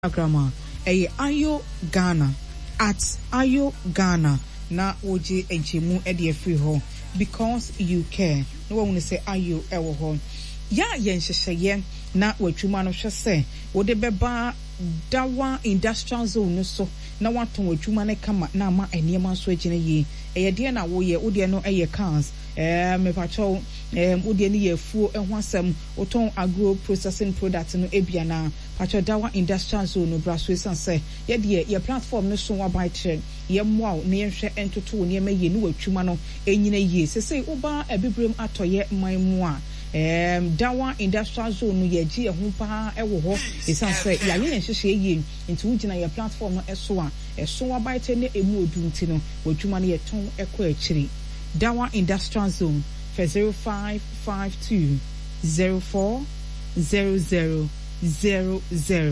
Instagram Ayo Ghana @Ayo Ghana na oje enchemu e de free ho because you care. No one will say Ayo ewo ho. Ya yenhyehyeye na watwuma no hwese wo de beba Dawa Industrial Zone no so na waton watwuma ne kama na ama eniema so agine yi eye de na wo ye wo de no eye cars me pacho wo de ne ye fuo ho asem woton agro processing product no ebia na pacho Dawa Industrial Zone no braso sanse ye de ye platform no so wa buy trend ye moa ne yenhwe entoto ne ma ye ne watwuma no enyina yi sese wo ba ebibrem atoye man a Dawa Industrial Zone no ye gi ehun pa ewo ho esan say ya ye nhyehyeye ye nti wugina ye platform no eso wa baite ne emu odu nti no wadwuma ne ye ton ekọ akiri Dawa Industrial Zone for 0552 04 00 00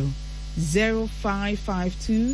0552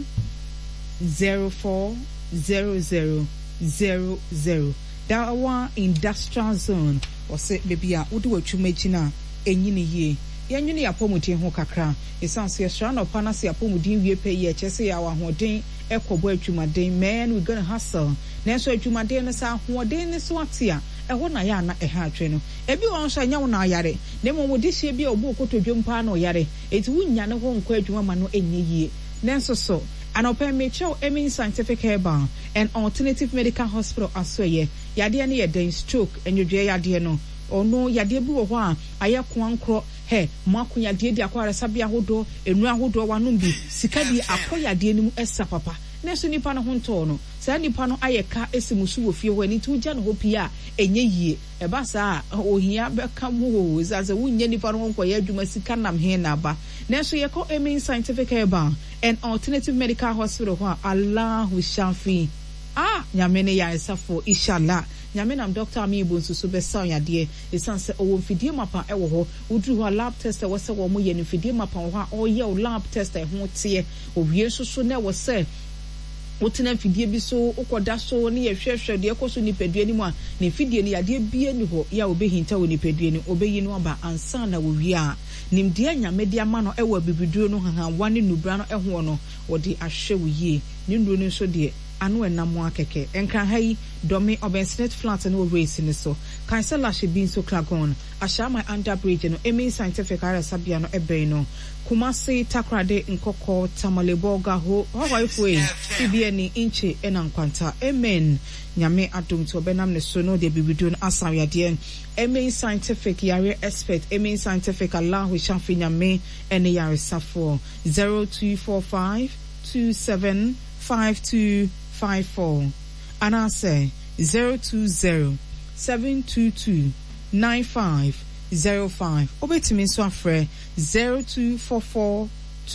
04 00 00 Dawa Industrial Zone ose baby a wode watwuma gina enyine ye yenwene yapomudin ho kakra esanse yesra no pa na se yapomudin wie pe ye kyese ya wahoden ekobo atwumaden man we gonna hustle na so atwumaden no sa hoden ne so atia eho na ya na eha atwe no ebi won so anya wo na ayare na mo de hye bia obo kotodwom pa na oyare eti wunya ne ho nkwa adwuma ma no enye yie nenso so anope mecho Emin Scientific Herbal and Alternative Medical Hospital asoye yade ne ye den stroke enwodwe yade no ono yade bi wo ho a ayeko ankro he mako yade di akwara sabia hodo enu ahodo wanom bi sika bi akoyade nim esa papa neso nipa no honto no sa nipa no ayeka esimusu wo fie ho ani tu gya no hopia enye yie eba sa ohia beka mo zaze wunye nipa no honko ya adwuma sika nam he na ba neso ye ko Emin Scientific Herbal and Alternative Medical Hospital ho Allah shafi nyame ne ya esafo inshallah nyame nam Dr. Amibu nsusu be sa yade esanse owo mfidie mapa ewo ho udru ho lab test wo se wo mo ye mfidie mapa ho a oye o lab test ho tie owie soso na wo se wotena mfidie bi so ukoda so ne ye hwehwe de ekoso nipadua ni mu a ne mfidie ni yade bie ni ho ya obehinta wo nipadua ni obeyi no aba ansa na wo wi a nimdia nyame de ama no ewo bibiduro no hahan wane nubra no eho no wo de ahwe wo yie ne nduro no so de anu enamo akeke enkan hai domi obensinet flat no race ni so kansela she bin so klagon asha my under bridge no Emin Scientific ara sabia no ebe no Kumasi Takrade nkoko Tamalebo Gaho hawaifu ibie ni inchi enankwanta amen nyame adom to benam ne so no de bibido no asawade Emin Scientific yare expert Emin Scientific Allah shafi nyame ene yare safo 0245 275254 and I say 020 722 9505 obetimi so afre 0244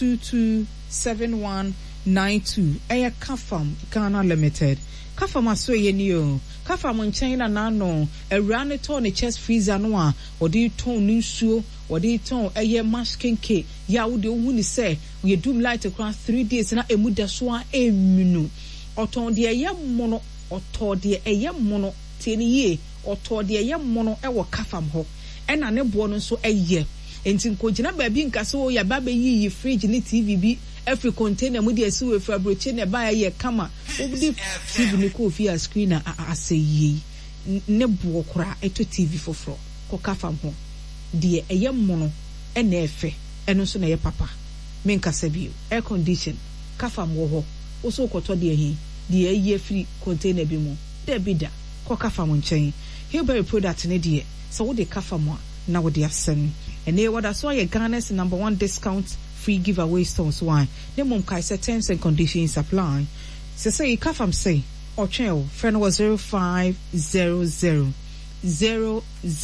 227192 eya Kafam Ghana Limited Kafam aso ye ni o Kafam nchen na no ewura ne to ne chest freezer no a odi ton nsuo odi ton eye maskenke ya wo de hu ni se we doom light across 3 days na emuda so a emunu oton de eye mono oto de eye mono tieni ye oto de eye mono ewo Kafam ho ena ne bo no so eye enti nkogina ba bi nkase wo ya ba be yi fridge ni TV bi every container mu de asiwe fabriche ne ba ye kama obudi TV ni ko fi a screen a aseyi ne bo kora eto TV foforo ko Kafam ho de eye mono ena efe eno so na ye papa me nkase bi air condition Kafam wo ho wo so koto de hi de eye free container bi mu de bi da ko Kafam nchen Hillberry product ne de so wo de Kafam a na wo de asem ene wada so ye Ghana's #1 discount free giveaway stones why the mom kai set terms and conditions apply so say Kafam say or channel friend was 0500 000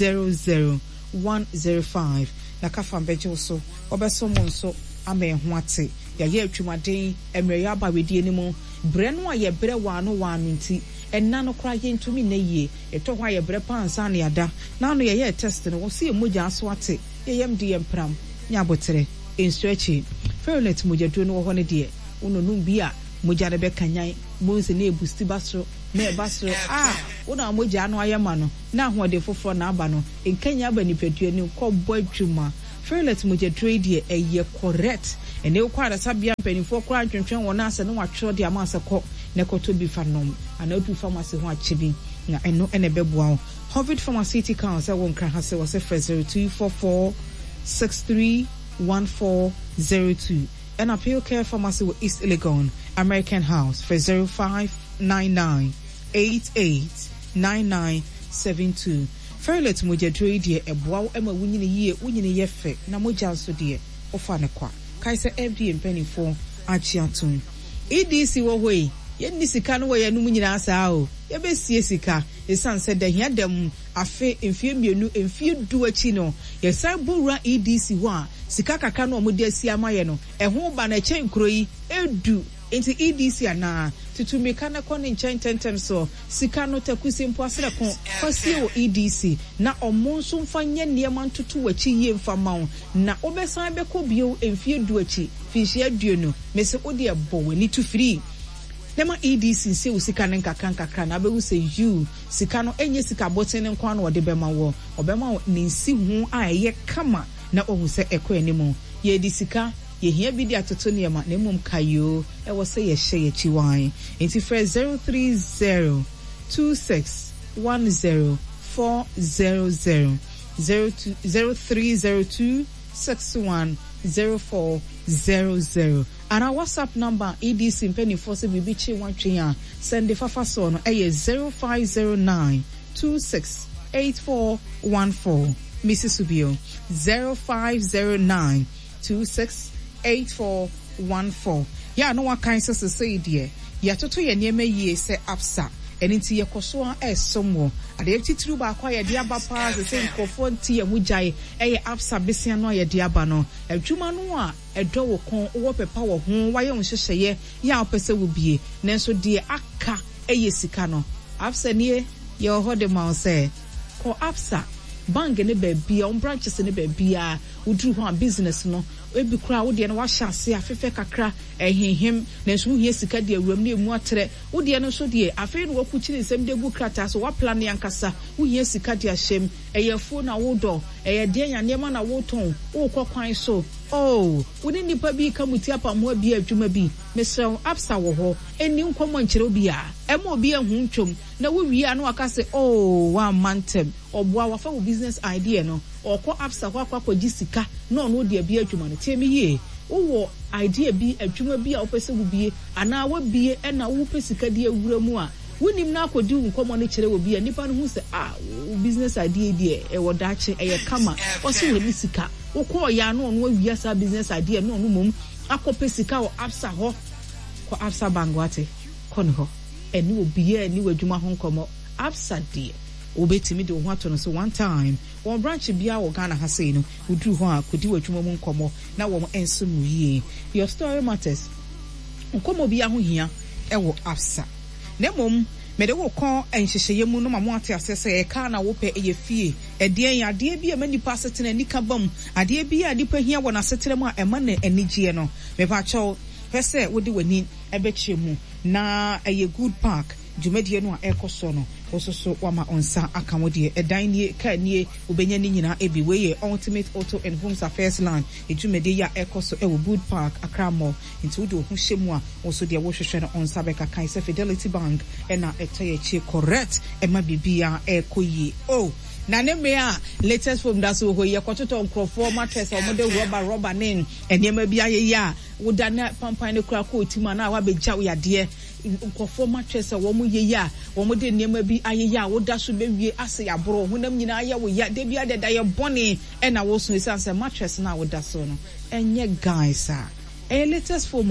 105 na Kafam bejo so obeso mo so ame ho ate ya ye atwumaden emre ya ba wedi enimu bre no aye bre wa no nti enna no kra ye ntumi na yie eto hwa ye bre pansa na yada na no ye test no wo se moja aso ate ye yem de pram nya botere in stretching fernet moja do no ho ne de unonum bi a moja de be kanyan bonse na ebusti basro na basro una moja no ayema no na ho de foforo na aba no enkanya aba ni pedua ni ko bo adwuma fernet moja trade ye correct ene ukwa da sabia mpanifo kra ntwentwen wona ase no watwero de ama ase kɔ ne koto bi fa nom ana otu pharmacy ho achebi na eno ene beboa Hovid Pharmaceutical say won kra ha se was 0244 631402 and Appeal Care Pharmacy with East Legon American House for 0599889972 Ferlet moja trade eboa ema wunyine yie ye fe na moja so de ofa ne kwa kai se FD mpanifo achiatun EDC wo hoi ye ni sika no ye no nyina asa o ye be sie sika esan se da hia dem afe emfie mienu emfie du achi no ye san bowura EDC ho a sika kaka no omode asi amaye no eho ba na chen kroyi edu enti EDC ana tutumika na kɔ ne nkyɛn tentem so sika no takusi mpo asere ko kwasie wo EDC na ɔmo nso mfa nyɛ nneɛma ntoto wachi yie mfa mawo na obesan bɛkɔ bio emfie du achi finhye aduo no mese odi ɛbɔ wani to free nema EDC se wo sika ne nkaka na bewu se you sika no enye sika boten ne nkwa na ɔde bɛma wo ɔbɛma wo ne nsi hu a ɛyɛ kama na ɔhu se ɛkɔ animu ye di sika ye hia bi di atoto niema na mmom kayo e wo se ye hye ye chiwan enti for 030 2610 400 0302 610400 and our WhatsApp number EDC Penny Force Bibichi Wanchia send the fafa so no 0509 268414 Mrs. Subio 0509 268414 ya no one kind of say dear ya toto ye niema yie se absa enti ye koso a esomo ade titiri ba kwa ye dia ba pa se nkofo nti ye mugyae eye absa besia no ye dia ba no adwuma no a edo wo kon wo pepa wo ho waye wo hyehyeye ya opese wo bie nenso de aka eye sika no absa nie ye ho de ma se ko absa bank ne ba bia on branches ne ba bia udru ho business no ebi kura wo de no wa hyase afefe kakra ehenhem na nso hu sika de awuram na emu atere wo de no so de afi no wakuchiri nsem de gu krata so wa plan yankasa wo hu sika de ahyem eyefo na wo do eye de nyanema na wo ton wo kwakwan so oh woni nipa bi kamuti apamo bi adwuma bi mesrew absa wo ho eni nkomo nkyere obi a ema obi ahu ntwom na wo wi anu aka se oh wa mantem oboa wa fa wo business idea no okọ absa kwa jisika no no de bi adwuma no temi ye wo idea bi adwuma bi a opese wo bie ana wo bie na wo pesika de awura mu a wonim na akodi nkomo no kyere wo bie nipa no hu se business idea de e wo dache e kama o se we sika wo ko ya no no awia sa business idea no no mum akopɛ sika wo absa ho ko absa bangwate kon ho eni obi ani wadwuma ho nkomo absa de obetimi de ho ato no so one time one branch bia wo Ghana ha sei no udru ho a kodi wadwuma mu nkomo na wo enso mu yie your story matters nkomo bia ho hia e wo absa na mom me de wo kon enhyehyeye mu no mamo ate asese e ka na wo pe eye fie ede en ade bi e manipa setena nika bam ade bi a dipa hia wo na setena mu a ema na anigye no me pa chaw pese wo de wani ebechie mu na eye good park jumedie no a ekoso no ososo wama onsa akamodie edan nie ka nie obenya ni nyina ebi weye Ultimate Auto and Homes Affairs Land ejumedie ya ekoso ewo Good Park Accra Mall into wo ho hyemu a oso de wo hwehwe no onsa beka kan se Fidelity Bank ena etoye chi correct ema bibia ekoyi oh na ne me a latest from that so hoye kototo nkrofo mattress o mode rubber nen enema bia ye ya wo da na pampan ne kura ko otima na wa begya wo yade nkrofo mattress wo mu ye ya wo mu de enema bi aye ya wo da so bewie ase ya boro honam nyina ya wo ya de bia de da ye bone ena wo so isanse mattress na wo da so no enye guys latest from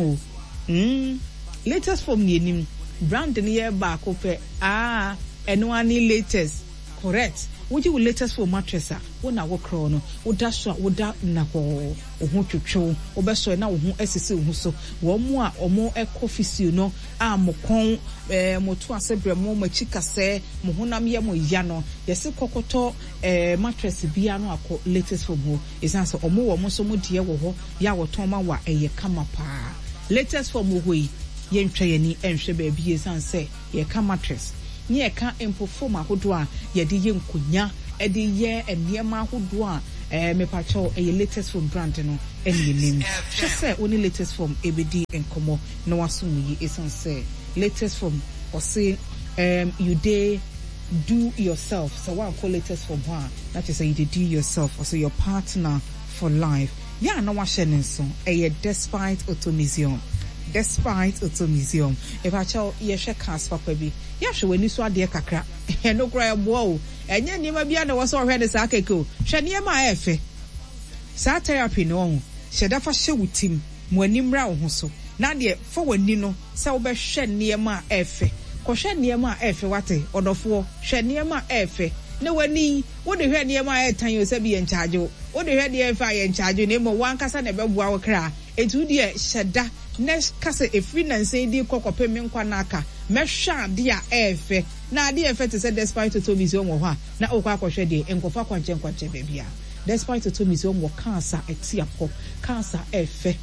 latest from ni enim brand ne ye ba ko pe eno ani latest correct would you latest for mattress wona wo kro no woda so woda na ho ho twetwo obeso na wo ho esese wo so wo mu a omo ekofisi no amokon moto asebre mo machika se mo honam ye mo ya no yesi kokoto mattress bia no akọ latest for mo isanse omo wo mo so mo de wo ho ya wo ton ma wa eye kama pa latest for mo hoi ye ntwa ye ni enhwe ba bi isanse ye ka mattress ni eka empofoma hodo a ye de ye nkonya e de ye enema hodo a me pacho a latest phone brand no any name. She say only latest phone ebedi and komo no asumi is on say latest phone or say you day do yourself. So what I call latest phone one that is say you do yourself or so your partner for life. Yeah, no one sharing so a despite auto museum. Despite auto museum. If I tell you share cars for baby, yeah, she when you saw dear kakra. And no cry whoa. And then you might be under was already sakeko. Shania my efe. Sa therapy no. Shedafa show with him. Mwenimra hoso. Nadia for when you know, so be shen near my efe. Koshen near my efe wate, or the four, shen near my efe. No one need what the head near my time you say be in charge. What the head near fire in charge, you name one casa never wow cry. It would dear shada. Next kase e free na say di kokope me nkwa naka me hwa dia efe na dia efe te say despite to museum wo ha na okwa akohwe de enkofa kwanche bebia despite to museum wo cancer etiapo cancer efe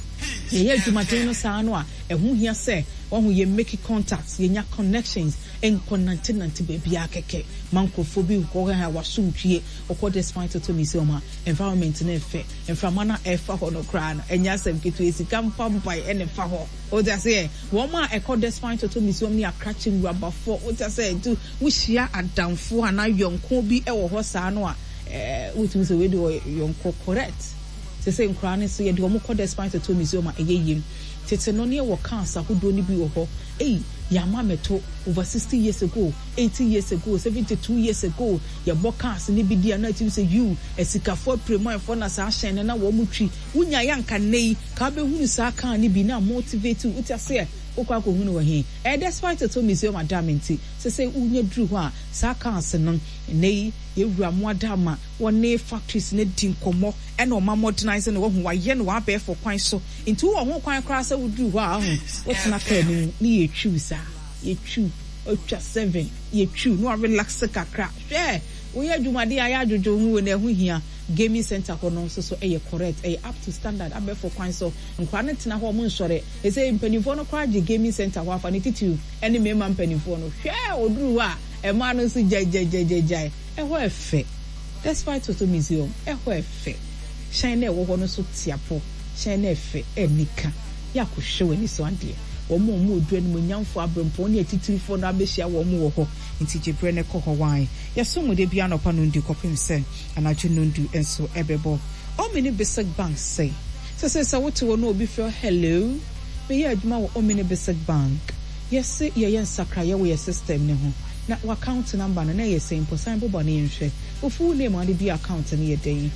ye adwumaden no saa no a ehu hia se wo hu ye make contacts ye nya connections en connect bebia keke mankofo bi ko ha wasumtwie okọ despite to museum environment na efe enframana efa ho no kra na enya sem ketu esika mpampai ene fa ho o just say wo ma ekọ despite to museum ni akrachi rubber for o just say to we share adamfo ana yonko bi e wo ho saa no a we say we do yonko correct say nkra ne so ye de omo ko despite to museum eyeyim tete no ne wo cancer hodo ni bi wo ho yama meto over 60 years ago 80 years ago 72 years ago ya bokas ni bi dia na tim say you esikafo premo for na sa hyen na wo mutwi wunya yanka nei ka be hunu sa kan ni bi na motivate utia say okwa ko hunu wo he despite to museum adamenti say unya dru ho a sa kan se no nei ewura mo adama wone factories ne din komo e na o ma modernize no wo hu wa ye no wa be for kwan so into wo ho kwan kra sa wudru ho a ho wotna ka ni ye choose ye chu otwa 7 ye chu no relax kakra hwe wo ye adwumade aya adwojo hu we na hu hia gaming center ko no so correct up to standard abe for kwan so nkwa ne tena ho mo nsore e say mpanifo no kwa je gaming center ho afa ne titu ene mema mpanifo no hwe oduru a e ma no so jai ho efe despite to museum ho efe shine na wo ho no so tiapo shine na efe enika yakohwe wani so ande omo odu enu nyamfo abrempo ne atitirifo no abehia wo mo wo ho nti jebre ne ko ho wan yeso de bia no pa no ndi kopim se anajo no ndu enso ebebo omini besek bank say so what wo no obi feel hello me ye adwuma wo omini besek bank yes ye nsakra ye wo ye system ne ho na wa account number na ye simple sign bo ne nhwe o full name ade bi account ne ye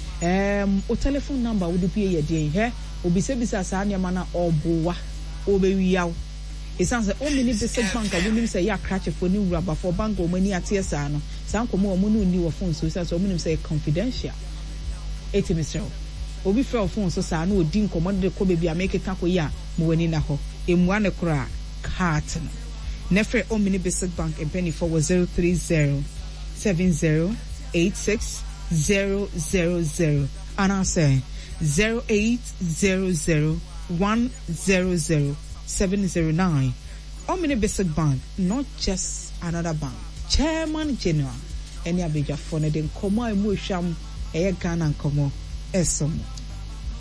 den o telephone number wo de bi ye den he obi se bisa sa ne ma na obowa obewiaw esanse omini besek bank abunim say ya crache for ni rubber for bank o mani atiesa no sankomo o munu ni wo phone so esanse omunim say confidential etimisro obi frɛ phone so sa na odi nkomo de ko bebi amekeka ko ya mo wani na ho emu ane kura card no nefre omini besek bank empeni for 030 7086 000 and I say 0800 100-709. Omni Basic Bank, not just another bank. Chairman General, any abija for the Komo Musham, Ghana and Komo, Esomo.